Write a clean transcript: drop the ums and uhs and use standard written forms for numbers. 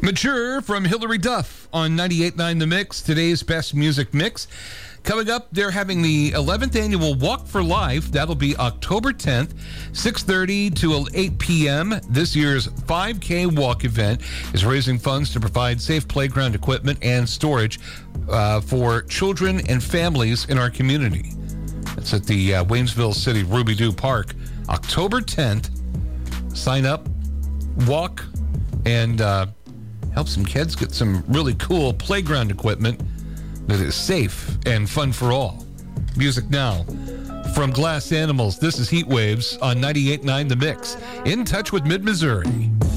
Mature from Hillary Duff on 98.9 The Mix, today's best music mix. Coming up, they're having the 11th annual Walk for Life. That'll be October 10th, 6:30 to 8 p.m. This year's 5K walk event is raising funds to provide safe playground equipment and storage for children and families in our community. It's at the Waynesville City Ruby Doo Park, October 10th. Sign up, walk, and help some kids get some really cool playground equipment that is safe and fun for all. Music now from Glass Animals. This is Heat Waves on 98.9 The Mix. In touch with Mid-Missouri.